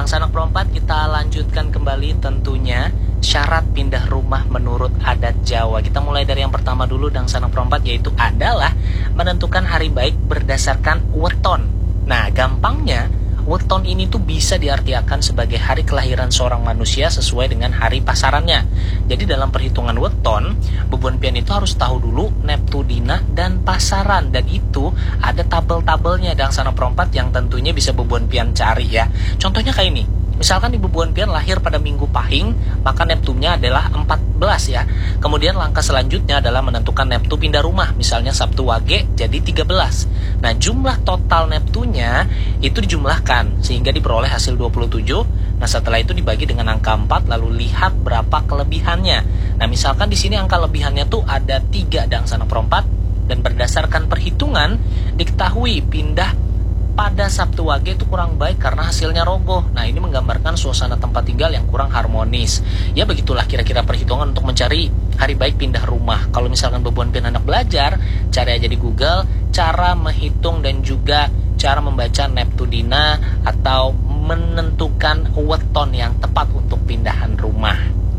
Dang Sanak Perempat, kita lanjutkan kembali tentunya syarat pindah rumah menurut adat Jawa. Kita mulai dari yang pertama dulu Dang Sanak Perempat, yaitu adalah menentukan hari baik berdasarkan weton. Nah, gampangnya weton ini tuh bisa diartikan sebagai hari kelahiran seorang manusia sesuai dengan hari pasarannya. Jadi dalam perhitungan weton, Bubon Pian itu harus tahu dulu Neptudina dan pasaran. Dan itu ada tabel-tabelnya Dang Sanak Perempat yang tentunya bisa Bubon Pian cari ya. Contohnya kayak ini. Misalkan Ibu Bubon Pian lahir pada Minggu Pahing, maka Neptunnya adalah 14 ya. Kemudian langkah selanjutnya adalah menentukan Neptu pindah rumah, misalnya Sabtu Wage jadi 13. Nah, jumlah total Neptunya itu dijumlahkan sehingga diperoleh hasil 27. Nah, setelah itu dibagi dengan angka 4 lalu lihat berapa kelebihannya. Nah, misalkan di sini angka lebihannya tuh ada 3 Dang Sanak Perempat, dan berdasarkan perhitungan diketahui pindah pada Sabtu Wage itu kurang baik karena hasilnya roboh. Nah, ini menggambarkan suasana tempat tinggal yang kurang harmonis. Ya, begitulah kira-kira perhitungan untuk mencari hari baik pindah rumah. Kalau misalkan Bubon Pian anak belajar, cari aja di Google cara menghitung dan juga cara membaca Neptudina atau menentukan weton yang tepat untuk pindahan rumah.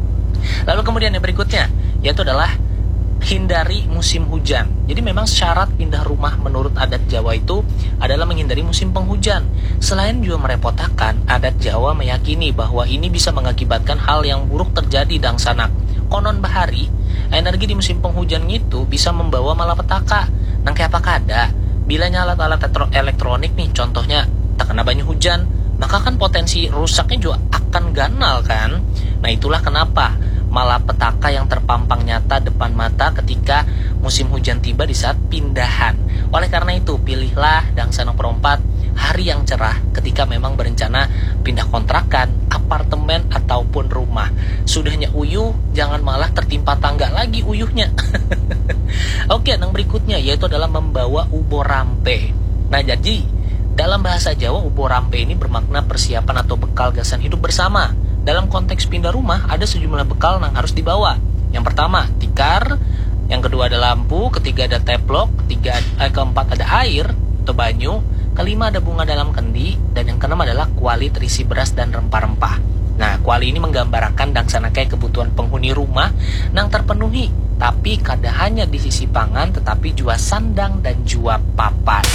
Lalu kemudian yang berikutnya yaitu adalah hindari musim hujan. Jadi memang syarat pindah rumah menurut adat Jawa itu adalah menghindari musim penghujan. Selain juga merepotkan, adat Jawa meyakini bahwa ini bisa mengakibatkan hal yang buruk terjadi Dang Sanak. Konon bahari, energi di musim penghujan itu bisa membawa malapetaka. Nang kayak apa kada? Bilanya alat-alat elektronik nih, contohnya terkena banyu hujan, maka kan potensi rusaknya juga akan ganal kan? Nah, itulah kenapa malapetaka yang terpampang nyata depan mata ketika musim hujan tiba di saat pindahan. Oleh karena itu, pilihlah Dang Sanak Perempat hari yang cerah ketika memang berencana pindah kontrakan, apartemen, ataupun rumah. Sudahnya uyuh, jangan malah tertimpa tangga lagi uyuhnya. Oke, yang berikutnya yaitu adalah membawa ubo rampe. Nah, jadi dalam bahasa Jawa, ubo rampe ini bermakna persiapan atau bekal gasan hidup bersama. Dalam konteks pindah rumah, ada sejumlah bekal yang harus dibawa. Yang pertama, tikar. Yang kedua ada lampu. Ketiga ada teplok. Keempat ada air atau banyu. Kelima ada bunga dalam kendi. Dan yang keenam adalah kuali terisi beras dan rempah-rempah. Nah, kuali ini menggambarkan Dang Sanakai kebutuhan penghuni rumah yang terpenuhi. Tapi kada hanya di sisi pangan, tetapi juga sandang dan juga papan.